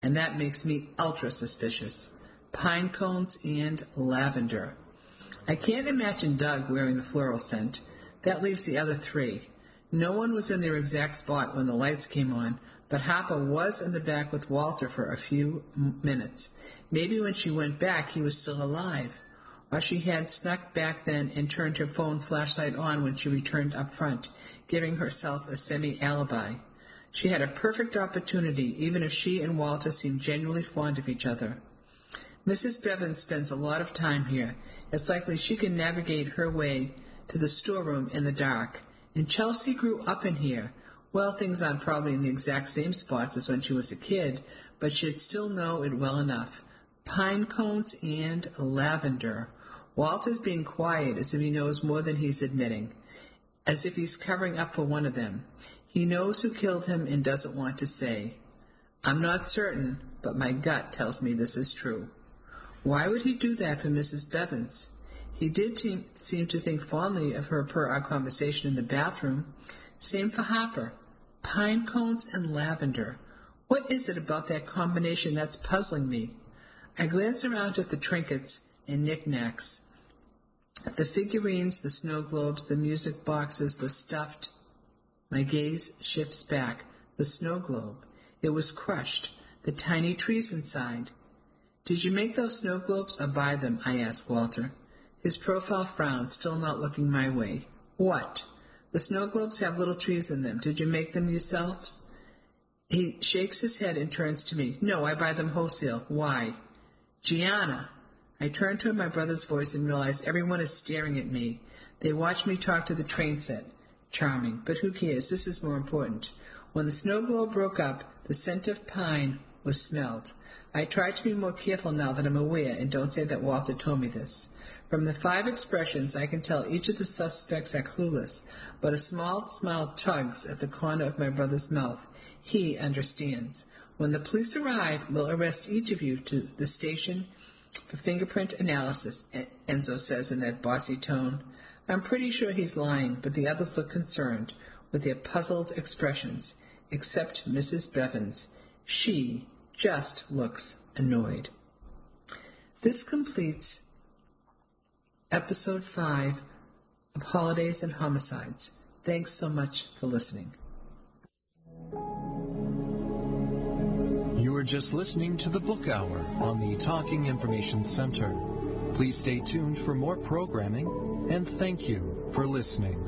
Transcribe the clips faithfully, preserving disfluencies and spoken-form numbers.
and that makes me ultra suspicious. Pine cones and lavender. I can't imagine Doug wearing the floral scent. That leaves the other three. No one was in their exact spot when the lights came on, but Harper was in the back with Walter for a few minutes. Maybe when she went back, he was still alive. Or she had snuck back then and turned her phone flashlight on when she returned up front, giving herself a semi-alibi. She had a perfect opportunity, even if she and Walter seemed genuinely fond of each other. Missus Bevins spends a lot of time here. It's likely she can navigate her way to the storeroom in the dark. And Chelsea grew up in here. Well, things aren't probably in the exact same spots as when she was a kid, but she'd still know it well enough. Pine cones and lavender. Walter's being quiet as if he knows more than he's admitting, as if he's covering up for one of them. He knows who killed him and doesn't want to say. I'm not certain, but my gut tells me this is true. Why would he do that for Missus Bevins? He did te- seem to think fondly of her per our conversation in the bathroom. Same for Harper. Pine cones and lavender. What is it about that combination that's puzzling me? I glance around at the trinkets and knickknacks, at the figurines, the snow globes, the music boxes, the stuffed. My gaze shifts back. The snow globe. It was crushed. The tiny trees inside. Did you make those snow globes or buy them? I asked Walter. His profile frowned, still not looking my way. What? The snow globes have little trees in them. Did you make them yourselves? He shakes his head and turns to me. No, I buy them wholesale. Why? Gianna! I turn to my brother's voice and realize everyone is staring at me. They watch me talk to the train set. Charming, but who cares? This is more important. When the snow globe broke up, the scent of pine was smelled. I try to be more careful now that I'm aware, and don't say that Walter told me this. From the five expressions, I can tell each of the suspects are clueless, but a small smile tugs at the corner of my brother's mouth. He understands. When the police arrive, we'll arrest each of you to the station for fingerprint analysis, Enzo says in that bossy tone. I'm pretty sure he's lying, but the others look concerned, with their puzzled expressions, except Missus Bevins. She just looks annoyed. This completes Episode five of Holidays and Homicides. Thanks so much for listening. You were just listening to the Book Hour on the Talking Information Center. Please stay tuned for more programming, and thank you for listening.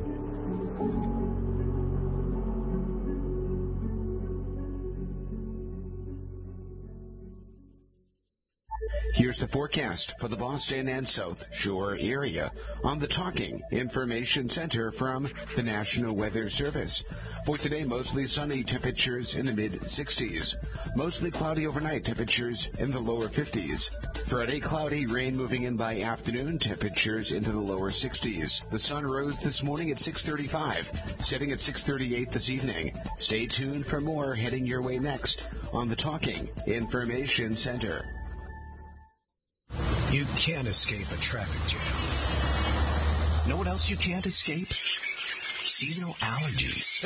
Here's the forecast for the Boston and South Shore area on the Talking Information Center from the National Weather Service. For today, mostly sunny, temperatures in the mid-sixties. Mostly cloudy overnight, temperatures in the lower fifties. Friday, cloudy, rain moving in by afternoon, temperatures into the lower sixties. The sun rose this morning at six thirty-five, setting at six thirty-eight this evening. Stay tuned for more heading your way next on the Talking Information Center. You can't escape a traffic jam. Know what else you can't escape? Seasonal allergies.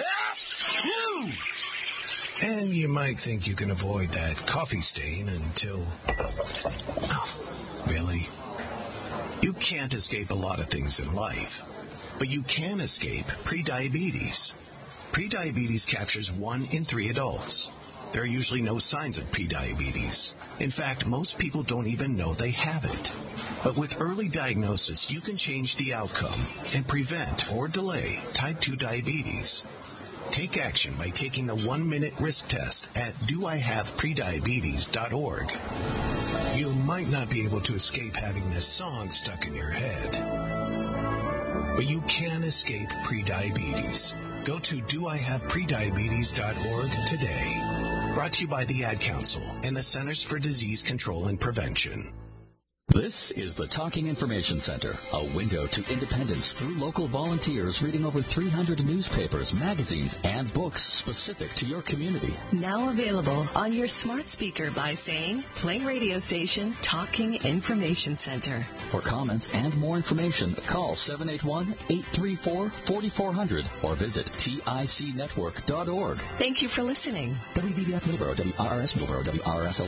And you might think you can avoid that coffee stain until... Oh, really? You can't escape a lot of things in life, but you can escape prediabetes. Prediabetes captures one in three adults. There are usually no signs of prediabetes. In fact, most people don't even know they have it. But with early diagnosis, you can change the outcome and prevent or delay type two diabetes. Take action by taking the one-minute risk test at do I have prediabetes dot org. You might not be able to escape having this song stuck in your head, but you can escape prediabetes. Go to do I have prediabetes dot org today. Brought to you by the Ad Council and the Centers for Disease Control and Prevention. This is the Talking Information Center, a window to independence through local volunteers reading over three hundred newspapers, magazines, and books specific to your community. Now available on your smart speaker by saying, play radio station Talking Information Center. For comments and more information, call seven eight one, eight three four, four four zero zero or visit T I C network dot org. Thank you for listening. W B B F Middleborough, W R R S Middleborough, W R R S